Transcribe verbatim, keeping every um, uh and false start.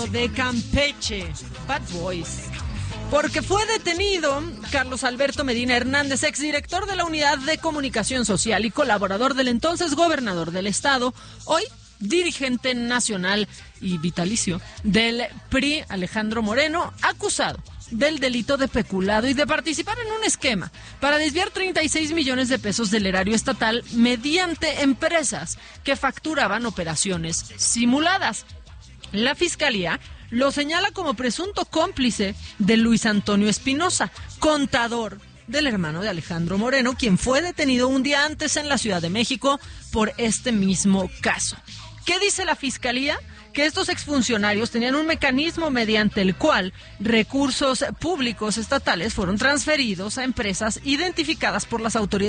Estado de Campeche, Bad Boys. Porque fue detenido Carlos Alberto Medina Hernández, exdirector de la Unidad de Comunicación Social y colaborador del entonces gobernador del estado, hoy dirigente nacional y vitalicio del P R I, Alejandro Moreno, acusado del delito de peculado y de participar en un esquema para desviar treinta y seis millones de pesos del erario estatal mediante empresas que facturaban operaciones simuladas. La Fiscalía lo señala como presunto cómplice de Luis Antonio Espinosa, contador del hermano de Alejandro Moreno, quien fue detenido un día antes en la Ciudad de México por este mismo caso. ¿Qué dice la Fiscalía? Que estos exfuncionarios tenían un mecanismo mediante el cual recursos públicos estatales fueron transferidos a empresas identificadas por las autoridades